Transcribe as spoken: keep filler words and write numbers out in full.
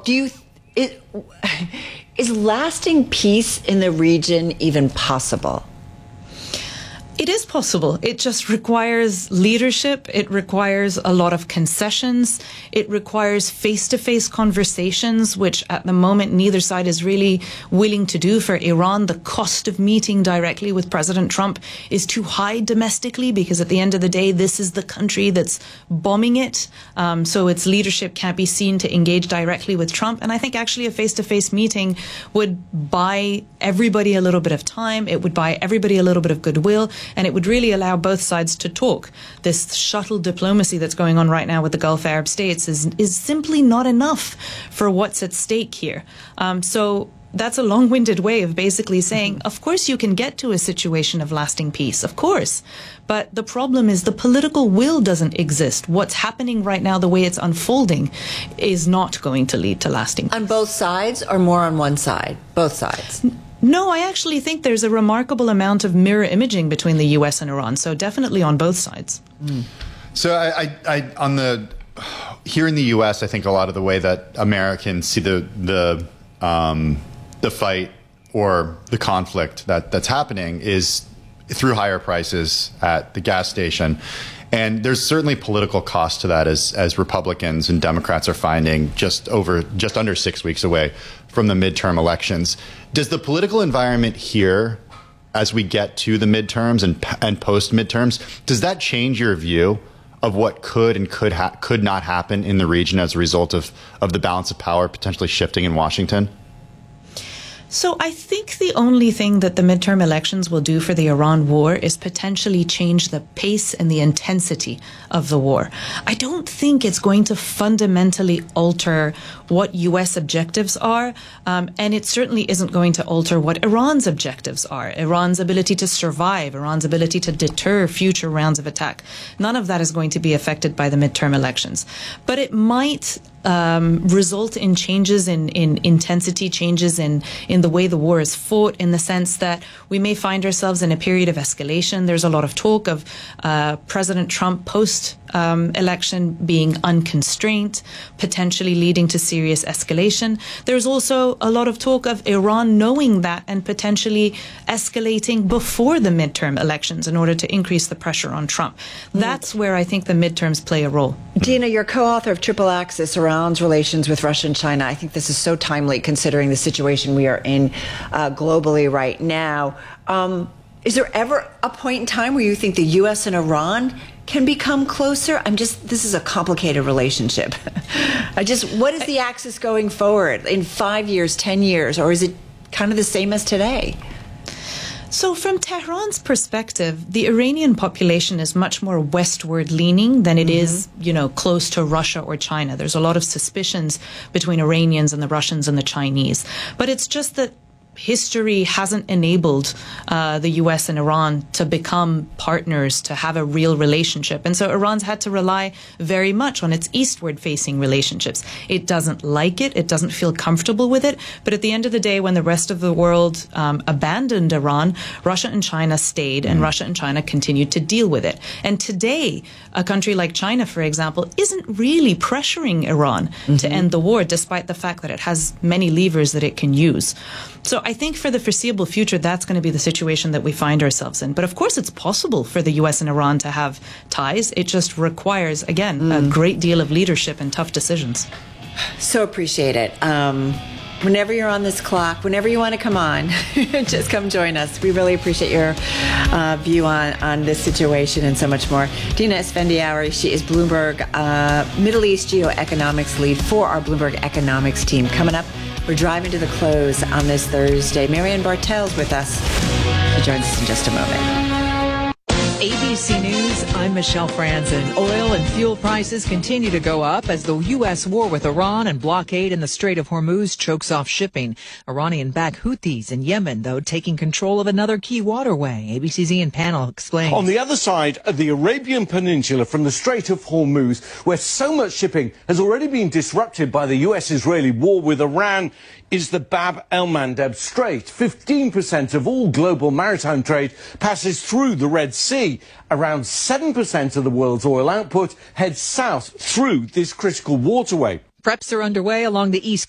Do you, it, is lasting peace in the region even possible? It is possible. It just requires leadership. It requires a lot of concessions. It requires face-to-face conversations, which at the moment neither side is really willing to do. For Iran, the cost of meeting directly with President Trump is too high domestically, because at the end of the day, this is the country that's bombing it. Um, so its leadership can't be seen to engage directly with Trump. And I think actually a face-to-face meeting would buy everybody a little bit of time. It would buy everybody a little bit of goodwill. And it would really allow both sides to talk. This shuttle diplomacy that's going on right now with the Gulf Arab states is is simply not enough for what's at stake here. Um, so that's a long-winded way of basically saying, of course you can get to a situation of lasting peace, of course. But the problem is the political will doesn't exist. What's happening right now, the way it's unfolding, is not going to lead to lasting peace. On both sides, or more on one side? Both sides? No, I actually think there's a remarkable amount of mirror imaging between the U S and Iran, so definitely on both sides. Mm. So I, I, I, on the, here in the U S, I think a lot of the way that Americans see the, the, um, the fight or the conflict that, that's happening is through higher prices at the gas station. And there's certainly political cost to that, as as Republicans and Democrats are finding just over just under six weeks away from the midterm elections. Does the political environment here, as we get to the midterms and and post midterms, does that change your view of what could and could ha could not happen in the region as a result of of the balance of power potentially shifting in Washington? So I think the only thing that the midterm elections will do for the Iran war is potentially change the pace and the intensity of the war. I don't think it's going to fundamentally alter what U S objectives are, um, and it certainly isn't going to alter what Iran's objectives are. Iran's ability to survive, Iran's ability to deter future rounds of attack. None of that is going to be affected by the midterm elections. But it might Um, result in changes in, in intensity, changes in, in the way the war is fought, in the sense that we may find ourselves in a period of escalation. There's a lot of talk of uh, President Trump post um, election being unconstrained, potentially leading to serious escalation. There's also a lot of talk of Iran knowing that and potentially escalating before the midterm elections in order to increase the pressure on Trump. That's where I think the midterms play a role. Dina, you're co-author of Triple Axis, Iran's relations with Russia and China. I think this is so timely considering the situation we are in uh, globally right now. Um, is there ever a point in time where you think the U S and Iran can become closer? I'm just, this is a complicated relationship. I just, what is the axis going forward in five years, ten years, or is it kind of the same as today? So from Tehran's perspective, the Iranian population is much more westward leaning than it mm-hmm. is, you know, close to Russia or China. There's a lot of suspicions between Iranians and the Russians and the Chinese. But it's just that history hasn't enabled uh, the U S and Iran to become partners, to have a real relationship. And so Iran's had to rely very much on its eastward-facing relationships. It doesn't like it. It doesn't feel comfortable with it. But at the end of the day, when the rest of the world um, abandoned Iran, Russia and China stayed, and mm. Russia and China continued to deal with it. And today, a country like China, for example, isn't really pressuring Iran mm-hmm. to end the war, despite the fact that it has many levers that it can use. So I think for the foreseeable future, that's going to be the situation that we find ourselves in. But of course, it's possible for the U S and Iran to have ties. It just requires, again, mm. a great deal of leadership and tough decisions. So appreciate it. Um, whenever you're on this clock, whenever you want to come on, just come join us. We really appreciate your uh, view on, on this situation and so much more. Dina Esfandiary, she is Bloomberg uh, Middle East Geoeconomics lead for our Bloomberg Economics team. Coming up, we're driving to the close on this Thursday. Marianne Bartel's with us. She joins us in just a moment. A B C News, I'm Michelle Franzen. Oil and fuel prices continue to go up as the U S war with Iran and blockade in the Strait of Hormuz chokes off shipping. Iranian-backed Houthis in Yemen, though, taking control of another key waterway. A B C's Ian Pannell explains. On the other side of the Arabian Peninsula from the Strait of Hormuz, where so much shipping has already been disrupted by the U S-Israeli war with Iran, is the Bab el-Mandeb Strait. fifteen percent of all global maritime trade passes through the Red Sea. Around seven percent of the world's oil output heads south through this critical waterway. Preps are underway along the east